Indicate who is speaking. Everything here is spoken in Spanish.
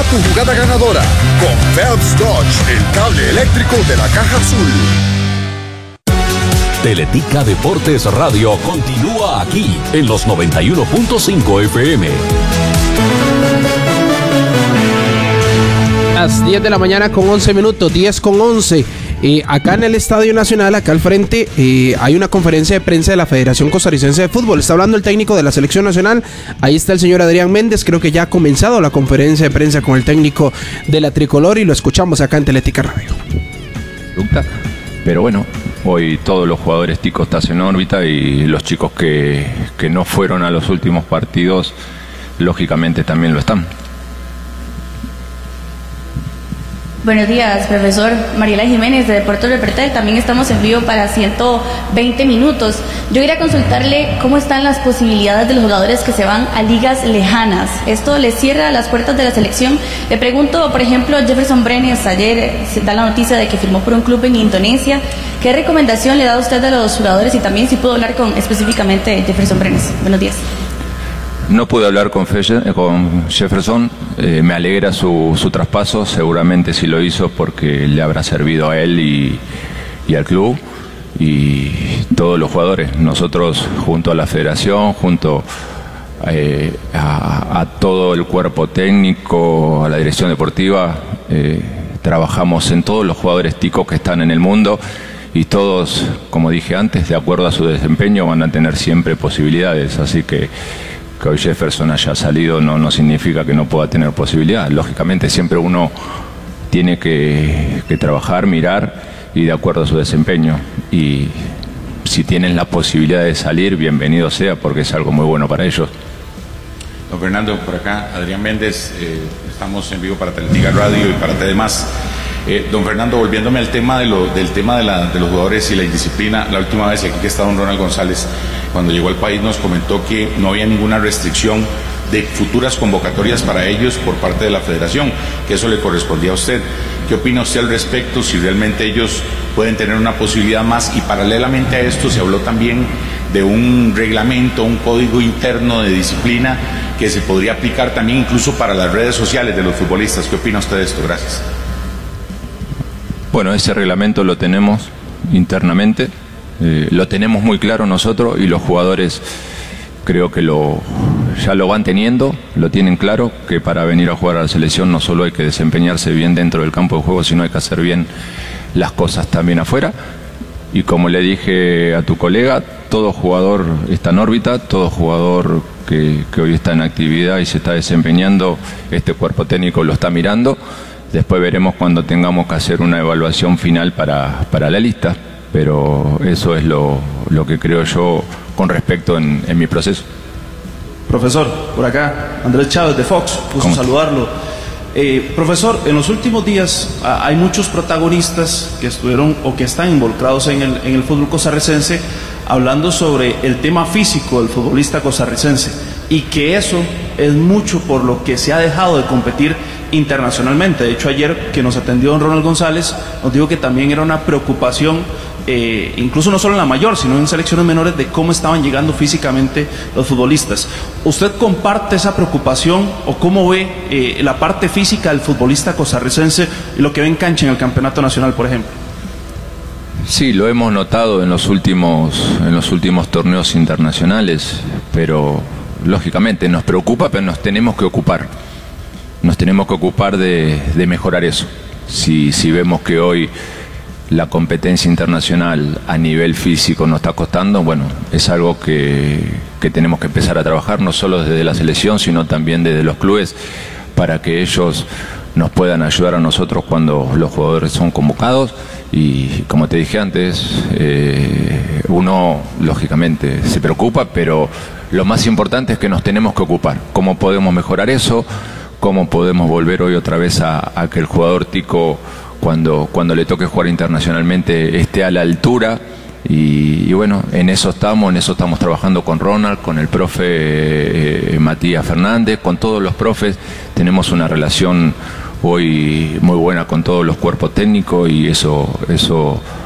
Speaker 1: tu jugada ganadora con Phelps Dodge, el cable eléctrico de la Caja Azul.
Speaker 2: Teletica Deportes Radio continúa aquí en los 91.5 FM.
Speaker 3: Las 10 de la mañana con 11 minutos, 10 con 11. Acá en el Estadio Nacional, acá al frente, hay una conferencia de prensa de la Federación Costarricense de Fútbol. Está hablando el técnico de la Selección Nacional. Ahí está el señor Adrián Méndez. Creo que ya ha comenzado la conferencia de prensa con el técnico de la Tricolor y lo escuchamos acá en Teletica Radio.
Speaker 4: Pero bueno, hoy todos los jugadores ticos están en órbita y los chicos que no fueron a los últimos partidos, lógicamente también lo están.
Speaker 5: Buenos días, profesor. Mariela Jiménez de Deportes Repretel. También estamos en vivo para 120 minutos. Yo quería consultarle cómo están las posibilidades de los jugadores que se van a ligas lejanas. ¿Esto les cierra las puertas de la selección? Le pregunto, por ejemplo, Jefferson Brenes. Ayer se da la noticia de que firmó por un club en Indonesia. ¿Qué recomendación le da usted a los jugadores? Y también si puedo hablar con específicamente Jefferson Brenes. Buenos días.
Speaker 4: No pude hablar con Jefferson, me alegra su traspaso, seguramente sí lo hizo porque le habrá servido a él y al club y todos los jugadores. Nosotros junto a la federación, junto a todo el cuerpo técnico, a la dirección deportiva, trabajamos en todos los jugadores ticos que están en el mundo y todos, como dije antes, de acuerdo a su desempeño van a tener siempre posibilidades, así que hoy Jefferson haya salido no significa que no pueda tener posibilidad. Lógicamente siempre uno tiene que trabajar, mirar y de acuerdo a su desempeño. Y si tienen la posibilidad de salir, bienvenido sea, porque es algo muy bueno para ellos.
Speaker 6: Don Fernando, por acá, Adrián Méndez, estamos en vivo para Teletica Radio y para TDMás. Don Fernando, volviéndome al tema de los jugadores y la indisciplina, la última vez aquí que estaba don Ronald González, cuando llegó al país nos comentó que no había ninguna restricción de futuras convocatorias para ellos por parte de la federación, que eso le correspondía a usted. ¿Qué opina usted al respecto? Si realmente ellos pueden tener una posibilidad más, y paralelamente a esto se habló también de un reglamento, un código interno de disciplina que se podría aplicar también incluso para las redes sociales de los futbolistas. ¿Qué opina usted de esto? Gracias.
Speaker 4: Bueno, ese reglamento lo tenemos internamente, lo tenemos muy claro nosotros y los jugadores creo que ya lo van teniendo, lo tienen claro, que para venir a jugar a la selección no solo hay que desempeñarse bien dentro del campo de juego, sino hay que hacer bien las cosas también afuera. Y como le dije a tu colega, todo jugador está en órbita, todo jugador que hoy está en actividad y se está desempeñando, este cuerpo técnico lo está mirando. Después veremos cuando tengamos que hacer una evaluación final para la lista, pero eso es lo que creo yo con respecto en mi proceso.
Speaker 7: Profesor, por acá, Andrés Chávez de Fox, gusto saludarlo. Profesor, en los últimos días hay muchos protagonistas que estuvieron o que están involucrados en el fútbol costarricense hablando sobre el tema físico del futbolista costarricense y que eso es mucho por lo que se ha dejado de competir internacionalmente. De hecho, ayer que nos atendió don Ronald González nos dijo que también era una preocupación, incluso no solo en la mayor, sino en selecciones menores, de cómo estaban llegando físicamente los futbolistas. ¿Usted comparte esa preocupación o cómo ve la parte física del futbolista costarricense y lo que ve en cancha en el campeonato nacional, por ejemplo?
Speaker 4: Sí, lo hemos notado en los últimos torneos internacionales, pero lógicamente nos preocupa, pero nos tenemos que ocupar. Nos tenemos que ocupar de mejorar eso. Si vemos que hoy la competencia internacional a nivel físico nos está costando, bueno, es algo que tenemos que empezar a trabajar, no solo desde la selección, sino también desde los clubes, para que ellos nos puedan ayudar a nosotros cuando los jugadores son convocados. Y como te dije antes, uno lógicamente se preocupa, pero lo más importante es que nos tenemos que ocupar. ¿Cómo podemos mejorar eso? ¿Cómo podemos volver hoy otra vez a que el jugador tico, cuando le toque jugar internacionalmente, esté a la altura? Y bueno, en eso estamos trabajando con Ronald, con el profe Matías Fernández, con todos los profes. Tenemos una relación hoy muy buena con todos los cuerpos técnicos y eso